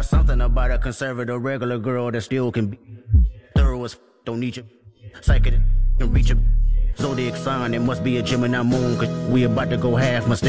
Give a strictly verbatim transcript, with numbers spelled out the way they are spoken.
or something about a conservative regular girl that still can be thorough as f- don't need you. Psychic can reach a zodiac sign. It must be a Gemini moon, cause we about to go half. Mistake.